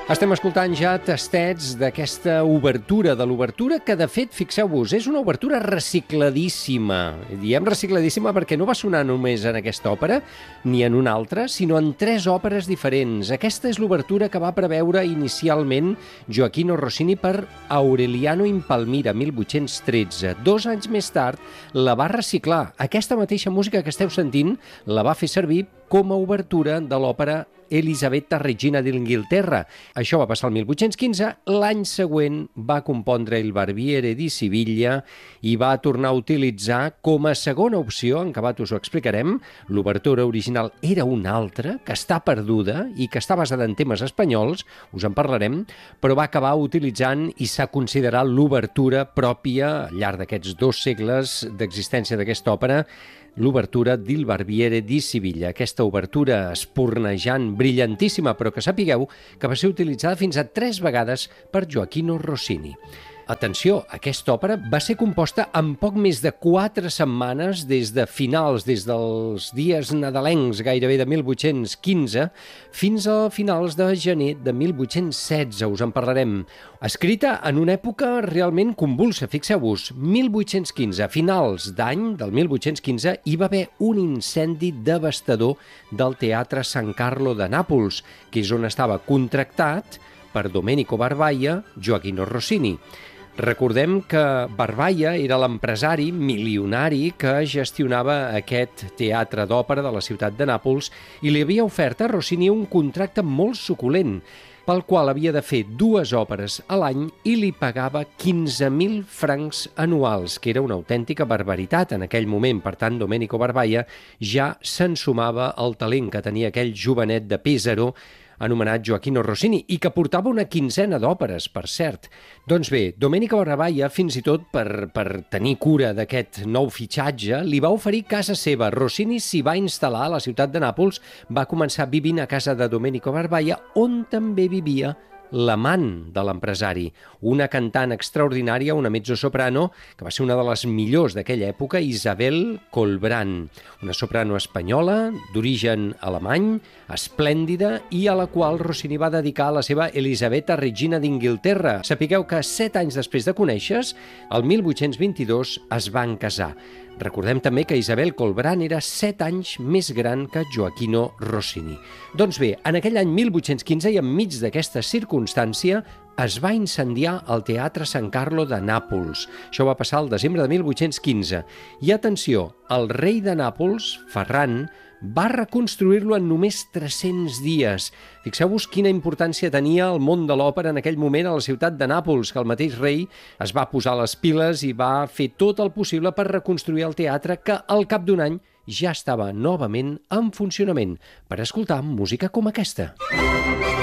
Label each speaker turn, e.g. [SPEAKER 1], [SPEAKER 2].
[SPEAKER 1] Estem escoltant ja tastets d'aquesta obertura, de l'obertura que, de fet, fixeu-vos, és una obertura recicladíssima. Diem recicladíssima perquè no va sonar només en aquesta òpera, ni en una altra, sinó en 3 òperes diferents. Aquesta és l'obertura que va preveure inicialment Gioachino Rossini per Aureliano in Palmira, 1813. 2 anys més tard la va reciclar. Aquesta mateixa música que esteu sentint la va fer servir com a obertura de l'òpera Elisabetta Regina d'Inghilterra. Això va passar el 1815. L'any següent va compondre Il Barbiere di Siviglia i va tornar a utilitzar com a segona opció, en acabat us ho explicarem. L'obertura original era una altra, que està perduda i que està basada en temes espanyols, us en parlarem, però va acabar utilitzant i s'ha considerat l'obertura pròpia al llarg d'aquests 2 segles d'existència d'aquesta òpera, l'obertura d'Il Barbiere di Siviglia, aquesta obertura espurnejant, brillantíssima, però que sapigueu que va ser utilitzada fins a 3 vegades per Gioachino Rossini. Atenció, aquesta òpera va ser composta en poc més de 4 setmanes des dels dies nadalencs gairebé de 1815 fins a finals de gener de 1816, us en parlarem. Escrita en una època realment convulsa, fixeu-vos, 1815, a finals d'any del 1815 hi va haver un incendi devastador del Teatre San Carlo de Nàpols, que és on estava contractat per Domenico Barbaia, Gioachino Rossini. Recordem que Barbaia era l'empresari milionari que gestionava aquest teatre d'òpera de la ciutat de Nàpols i li havia ofert a Rossini un contracte molt suculent, pel qual havia de fer 2 òperes a l'any i li pagava 15.000 francs anuals, que era una autèntica barbaritat en aquell moment. Per tant, Domenico Barbaia ja s'ensumava el talent que tenia aquell jovenet de Pesaro, anomenat Gioachino Rossini, i que portava una 15ena d'òperes, per cert. Doncs bé, Domenico Barbaia, fins i tot per tenir cura d'aquest nou fitxatge, li va oferir casa seva. Rossini s'hi va instal·lar a la ciutat de Nàpols, va començar vivint a casa de Domenico Barbaia, on també vivia l'amant de l'empresari, una cantant extraordinària, una mezzosoprano, que va ser una de les millors d'aquella època, Isabel Colbrán, una soprano espanyola, d'origen alemany, esplèndida, i a la qual Rossini va dedicar la seva Elisabetta Regina d'Inghilterra. Sapigueu que 7 anys després de conèixer-se, el 1822 es van casar. Recordem també que Isabel Colbrán era 7 anys més gran que Gioachino Rossini. Doncs bé, en aquell any 1815 i enmig d'aquesta circumstància es va incendiar el Teatre San Carlo de Nàpols. Això va passar el desembre de 1815. I atenció, el rei de Nàpols, Ferran, va reconstruir-lo en només 300 dies. Fixeu-vos quina importància tenia el món de l'òpera en aquell moment a la ciutat de Nàpols, que el mateix rei es va posar les piles i va fer tot el possible per reconstruir el teatre, que al cap d'un any ja estava novament en funcionament, per escoltar música com aquesta.